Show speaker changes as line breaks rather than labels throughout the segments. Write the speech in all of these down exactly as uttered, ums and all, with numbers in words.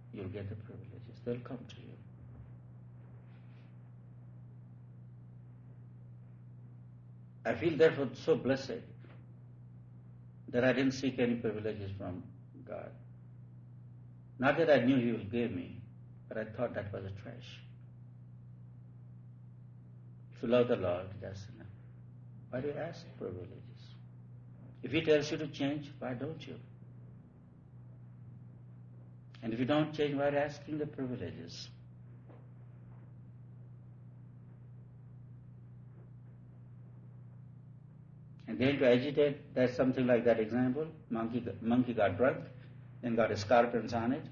you'll get the privileges. They'll come to you. I feel therefore so blessed that I didn't seek any privileges from God. Not that I knew He will give me, but I thought that was a trash. If you love the Lord, that's enough. Why do you ask privileges? If He tells you to change, why don't you? And if you don't change, why are you asking the privileges? And then to agitate, that's something like that example. Monkey, monkey got drunk, then got scorpions on it.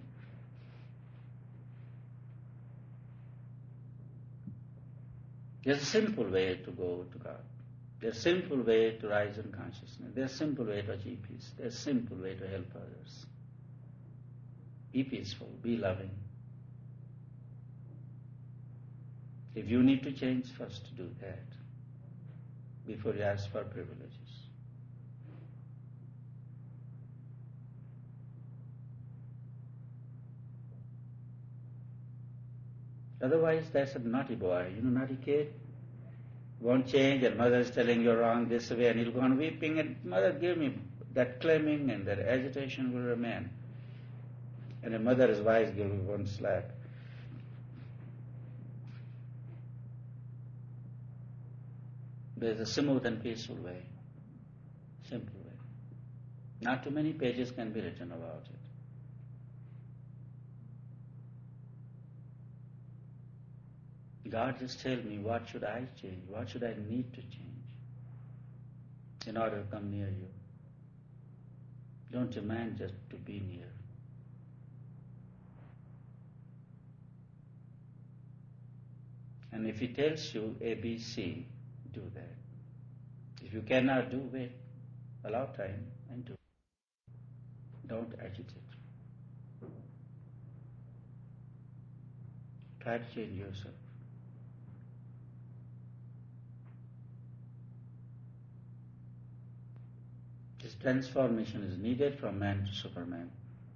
There's a simple way to go to God. There's a simple way to rise in consciousness. There's a simple way to achieve peace. There's a simple way to help others. Be peaceful, be loving. If you need to change, first do that before you ask for privileges. Otherwise, that's a naughty boy, you know, naughty kid. Won't change, and mother is telling you wrong this way, and he'll go on weeping, and mother, give me that claiming, and that agitation will remain. And a mother is wise, give me one slap. There's a smooth and peaceful way, simple way. Not too many pages can be written about it. God just tell me, what should I change? What should I need to change in order to come near you? Don't demand just to be near. And if He tells you A, B, C, do that. If you cannot do it, allow time and do. Don't agitate. Try to change yourself. This transformation is needed from man to Superman.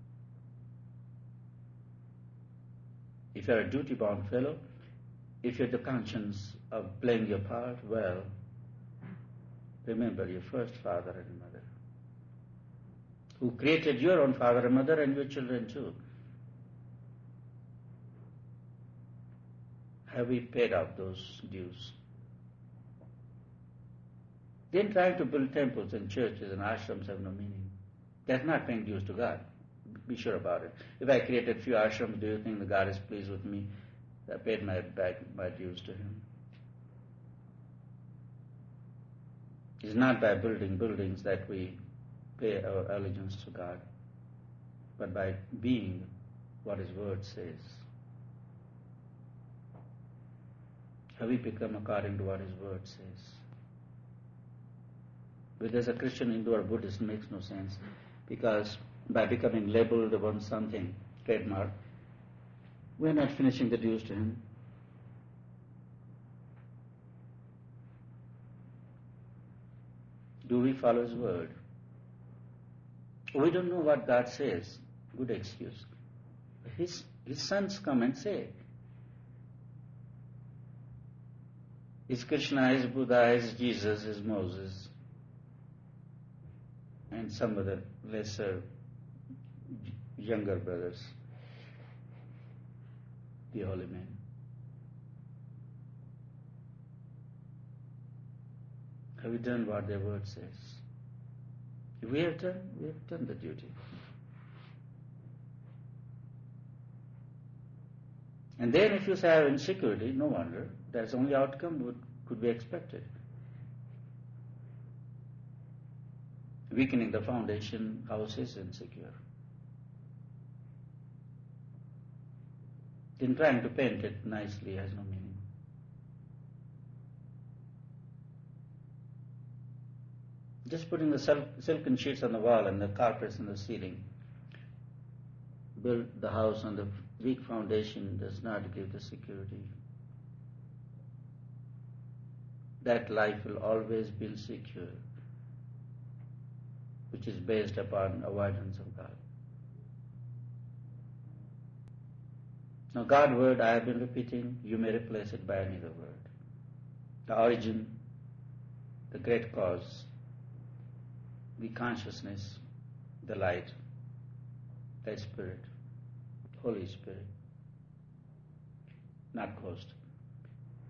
If you are a duty-bound fellow, if you have the conscience of playing your part well, remember your first father and mother, who created your own father and mother and your children too. Have we paid off those dues? Then trying to build temples and churches and ashrams have no meaning. That's not paying dues to God. Be sure about it. If I created a few ashrams, do you think the God is pleased with me? I paid my back my dues to Him. It's not by building buildings that we pay our allegiance to God, but by being what His Word says. Have we become according to what His Word says? Whether as a Christian, Hindu or Buddhist makes no sense, because by becoming labeled upon something, trademark, we're not finishing the dues to Him. Do we follow His Word? We don't know what God says. Good excuse. His, his sons come and say, is Krishna, is Buddha, is Jesus, is Moses, and some other lesser, younger brothers, the holy men. Have we done what their word says? If we have done, we have done the duty. And then if you say I have insecurity, no wonder, that's the only outcome would, could be expected. Weakening the foundation, house is insecure. Then trying to paint it nicely has no meaning. Just putting the silk, silken sheets on the wall and the carpets on the ceiling, build the house on the weak foundation, does not give the security. That life will always be insecure, which is based upon avoidance of God. Now God word I have been repeating, you may replace it by any other word. The origin, the great cause, the consciousness, the light, the Spirit, Holy Spirit, not ghost.